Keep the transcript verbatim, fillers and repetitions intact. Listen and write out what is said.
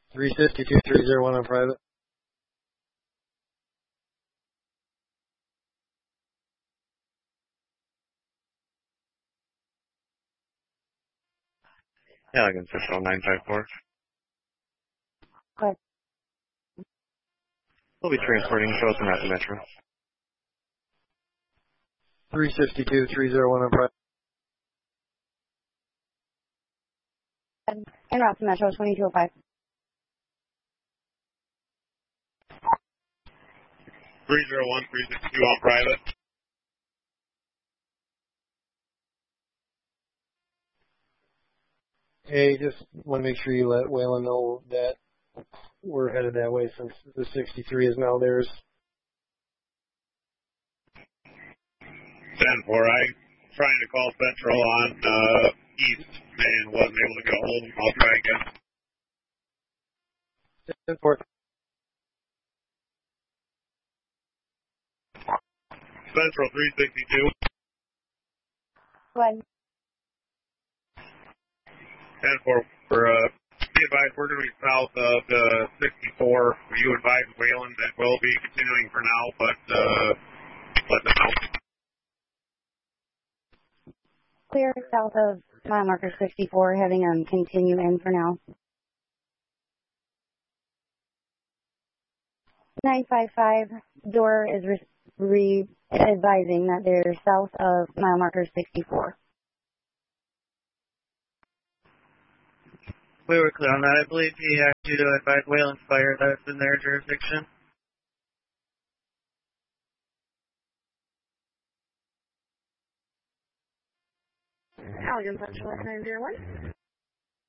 three fifty-two, three oh one on private. Allegan Central nine five four. Good. We'll be transporting Chosen at the Metro. three fifty-two, three oh one on private. En route to Metro twenty-two oh five. three oh one, three sixty-two on private. Hey, just want to make sure you let Whalen know that we're headed that way since the sixty-three is now theirs. ten four, I trying to call Central on uh, East and wasn't able to get a hold of him. I'll try again. ten four. Central three sixty-two. Go ahead. ten four, for, uh, be advised, we're going to be south of the sixty-four. You advise Whalen that we'll be continuing for now, but uh, let them know. Clear south of mile marker sixty-four, having them continue in for now. nine five five, door is re, re advising that they're south of mile marker sixty-four. We were clear on that. I believe he asked you to advise Whalen's Fire that it's in their jurisdiction. Allegan Central nine oh one.